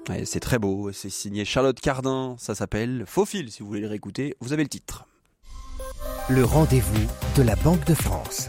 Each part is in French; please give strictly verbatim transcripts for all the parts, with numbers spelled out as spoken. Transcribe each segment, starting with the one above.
Ouais, c'est très beau, c'est signé Charlotte Cardin, ça s'appelle Faux fil, si vous voulez le réécouter, vous avez le titre. Le rendez-vous de la Banque de France.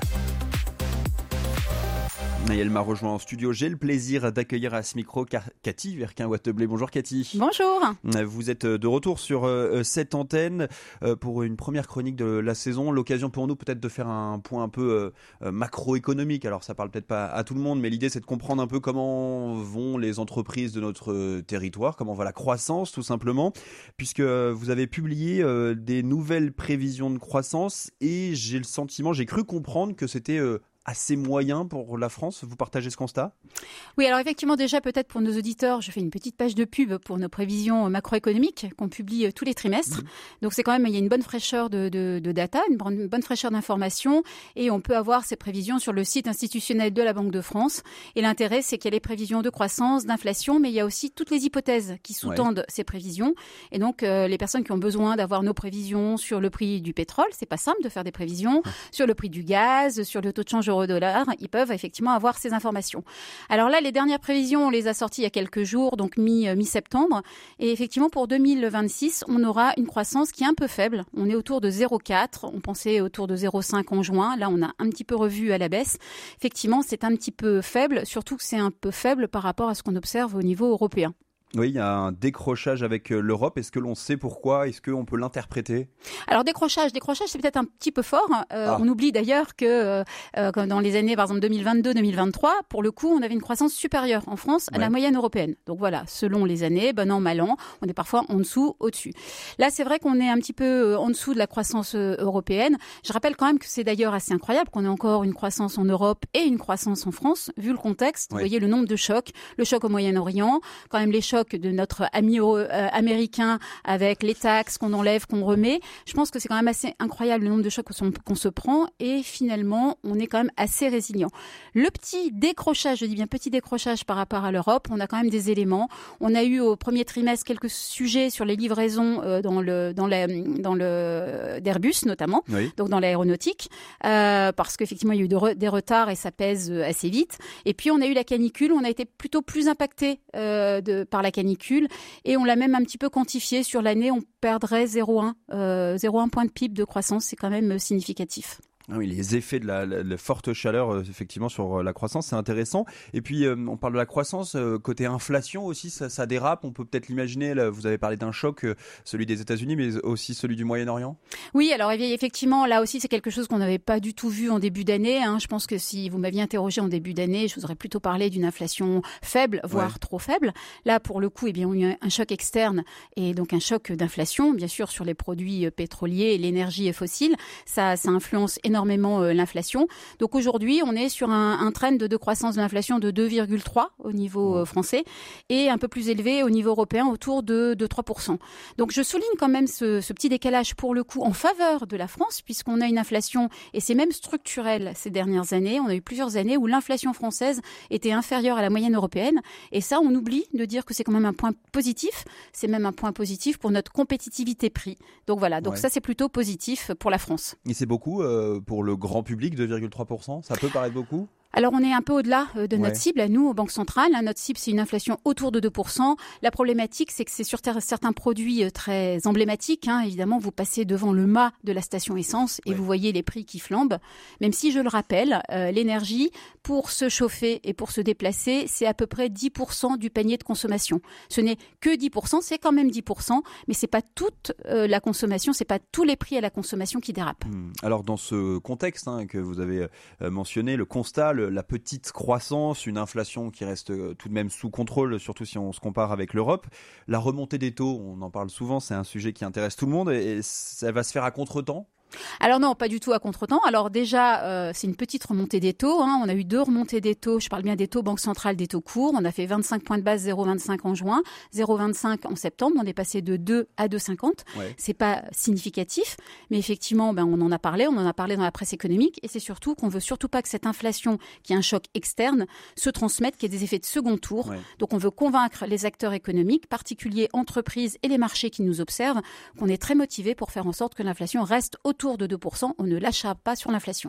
Et elle m'a rejoint en studio. J'ai le plaisir d'accueillir à ce micro Cathy Verquin-Wateblé. Bonjour Cathy. Bonjour. Vous êtes de retour sur cette antenne pour une première chronique de la saison. L'occasion pour nous peut-être de faire un point un peu macroéconomique. Alors ça parle peut-être pas à tout le monde, mais l'idée c'est de comprendre un peu comment vont les entreprises de notre territoire, comment va la croissance tout simplement, puisque vous avez publié des nouvelles prévisions de croissance et j'ai le sentiment, j'ai cru comprendre que c'était assez moyen pour la France. Vous partagez ce constat ? Oui, alors effectivement, déjà peut-être pour nos auditeurs, je fais une petite page de pub pour nos prévisions macroéconomiques qu'on publie tous les trimestres. Mmh. Donc c'est quand même, il y a une bonne fraîcheur de, de, de data, une bonne, une bonne fraîcheur d'informations et on peut avoir ces prévisions sur le site institutionnel de la Banque de France. Et l'intérêt, c'est qu'il y a les prévisions de croissance, d'inflation, mais il y a aussi toutes les hypothèses qui sous-tendent ouais. ces prévisions. Et donc euh, les personnes qui ont besoin d'avoir nos prévisions sur le prix du pétrole, c'est pas simple de faire des prévisions, mmh. sur le prix du gaz, sur le taux de change euro-dollar, ils peuvent effectivement avoir ces informations. Alors là, les dernières prévisions, on les a sorties il y a quelques jours, donc mi, mi-septembre. Et effectivement, pour deux mille vingt-six, on aura une croissance qui est un peu faible. On est autour de zéro virgule quatre. On pensait autour de zéro virgule cinq en juin. Là, on a un petit peu revu à la baisse. Effectivement, c'est un petit peu faible, surtout que c'est un peu faible par rapport à ce qu'on observe au niveau européen. Oui, il y a un décrochage avec l'Europe. Est-ce que l'on sait pourquoi ? Est-ce qu'on peut l'interpréter ? Alors décrochage, décrochage, c'est peut-être un petit peu fort. Euh, ah. On oublie d'ailleurs que euh, comme dans les années, par exemple deux mille vingt-deux deux mille vingt-trois, pour le coup, on avait une croissance supérieure en France à ouais. la moyenne européenne. Donc voilà, selon les années, bon an, mal an, on est parfois en dessous, au-dessus. Là, c'est vrai qu'on est un petit peu en dessous de la croissance européenne. Je rappelle quand même que c'est d'ailleurs assez incroyable qu'on ait encore une croissance en Europe et une croissance en France, vu le contexte. Ouais. Vous voyez le nombre de chocs, le choc au Moyen-Orient, quand même les chocs de notre ami euh, américain avec les taxes qu'on enlève, qu'on remet. Je pense que c'est quand même assez incroyable le nombre de chocs qu'on, qu'on se prend et finalement, on est quand même assez résilient. Le petit décrochage, je dis bien petit décrochage par rapport à l'Europe, on a quand même des éléments. On a eu au premier trimestre quelques sujets sur les livraisons euh, dans le dans la, dans le d'Airbus notamment, oui. donc dans l'aéronautique, euh, parce qu'effectivement il y a eu de re, des retards et ça pèse assez vite. Et puis on a eu la canicule, on a été plutôt plus impacté euh, de par la canicule. Et on l'a même un petit peu quantifié sur l'année, on perdrait zéro virgule un, euh, zéro virgule un point de P I B de croissance, c'est quand même significatif. Ah oui, les effets de la, la, la forte chaleur, euh, effectivement, sur la croissance, c'est intéressant. Et puis, euh, on parle de la croissance, euh, côté inflation aussi, ça, ça dérape. On peut peut-être l'imaginer, là, vous avez parlé d'un choc, euh, celui des États-Unis, mais aussi celui du Moyen-Orient. Oui, alors effectivement, là aussi, c'est quelque chose qu'on n'avait pas du tout vu en début d'année. Hein. Je pense que si vous m'aviez interrogé en début d'année, je vous aurais plutôt parlé d'une inflation faible, voire ouais. trop faible. Là, pour le coup, eh bien, on a eu un choc externe et donc un choc d'inflation, bien sûr, sur les produits pétroliers et l'énergie fossile. Ça, ça influence énormément euh, l'inflation. Donc aujourd'hui, on est sur un, un trend de, de croissance de l'inflation de deux virgule trois au niveau euh, français et un peu plus élevé au niveau européen, autour de, de trois pour cent. Donc je souligne quand même ce, ce petit décalage pour le coup en faveur de la France, puisqu'on a une inflation, et c'est même structurel ces dernières années. On a eu plusieurs années où l'inflation française était inférieure à la moyenne européenne. Et ça, on oublie de dire que c'est quand même un point positif. C'est même un point positif pour notre compétitivité prix. Donc voilà, donc ouais. ça c'est plutôt positif pour la France. Et c'est beaucoup euh, pour le grand public, deux virgule trois pour cent, ça peut paraître beaucoup ? Alors, on est un peu au-delà de notre ouais. cible. À nous, aux banques centrales, notre cible, c'est une inflation autour de deux pour cent. La problématique, c'est que c'est sur certains produits très emblématiques. Hein. Évidemment, vous passez devant le mât de la station essence et ouais. vous voyez les prix qui flambent. Même si, je le rappelle, euh, l'énergie, pour se chauffer et pour se déplacer, c'est à peu près dix pour cent du panier de consommation. Ce n'est que dix pour cent, c'est quand même dix pour cent, mais c'est pas toute euh, la consommation, c'est pas tous les prix à la consommation qui dérapent. Hum. Alors, dans ce contexte hein, que vous avez euh, mentionné, le constat, le la petite croissance, une inflation qui reste tout de même sous contrôle, surtout si on se compare avec l'Europe. La remontée des taux, on en parle souvent, c'est un sujet qui intéresse tout le monde et ça va se faire à contre-temps. Alors non, pas du tout à contre-temps. Alors déjà, euh, c'est une petite remontée des taux. Hein. On a eu deux remontées des taux. Je parle bien des taux banque centrale, des taux courts. On a fait vingt-cinq points de base, zéro virgule vingt-cinq en juin, zéro virgule vingt-cinq en septembre. On est passé de deux à deux virgule cinquante. Ouais. C'est pas significatif, mais effectivement, ben, on en a parlé. On en a parlé dans la presse économique. Et c'est surtout qu'on veut surtout pas que cette inflation, qui est un choc externe, se transmette, qu'il y ait des effets de second tour. Ouais. Donc on veut convaincre les acteurs économiques, particuliers entreprises et les marchés qui nous observent, qu'on est très motivés pour faire en sorte que l'inflation reste autour de deux pour cent. On ne lâchera pas sur l'inflation.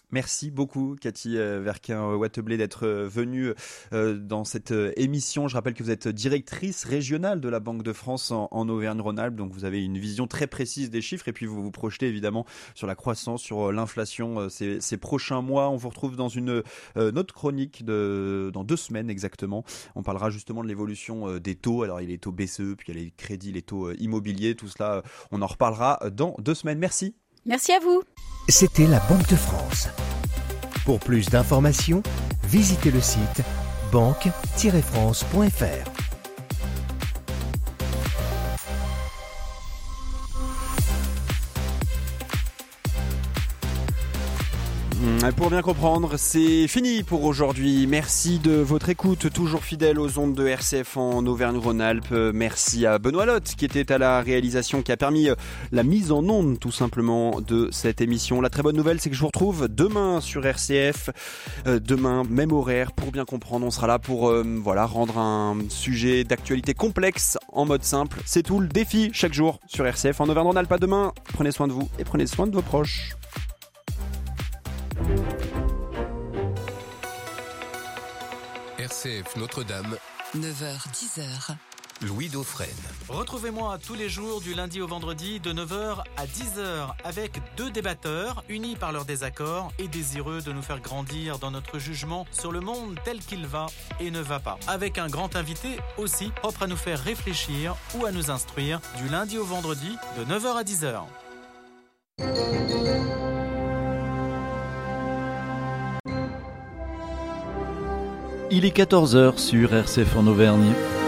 Merci beaucoup Cathy Verquin-Watteblé d'être venue dans cette émission. Je rappelle que vous êtes directrice régionale de la Banque de France en, en Auvergne-Rhône-Alpes, donc vous avez une vision très précise des chiffres et puis vous vous projetez évidemment sur la croissance, sur l'inflation ces, ces prochains mois. On vous retrouve dans une euh, autre chronique de, dans deux semaines exactement. On parlera justement de l'évolution des taux. Alors il y a les taux B C E, puis il y a les crédits, les taux immobiliers, tout cela on en reparlera dans deux semaines. Merci. Merci à vous. C'était la Banque de France. Pour plus d'informations, visitez le site banque tiret france point f r. Pour bien comprendre, c'est fini pour aujourd'hui. Merci de votre écoute, toujours fidèle aux ondes de R C F en Auvergne-Rhône-Alpes. Merci à Benoît Lotte qui était à la réalisation, qui a permis la mise en onde tout simplement de cette émission. La très bonne nouvelle, c'est que je vous retrouve demain sur R C F. Euh, demain, même horaire, pour bien comprendre. On sera là pour euh, voilà, rendre un sujet d'actualité complexe en mode simple. C'est tout le défi chaque jour sur R C F en Auvergne-Rhône-Alpes. À demain, prenez soin de vous et prenez soin de vos proches. R C F Notre-Dame, neuf heures dix heures. Louis Dauphren. Retrouvez-moi tous les jours du lundi au vendredi de neuf heures à dix heures avec deux débatteurs unis par leurs désaccords et désireux de nous faire grandir dans notre jugement sur le monde tel qu'il va et ne va pas. Avec un grand invité aussi propre à nous faire réfléchir ou à nous instruire du lundi au vendredi de neuf heures à dix heures. Il est quatorze heures sur R C F en Auvergne.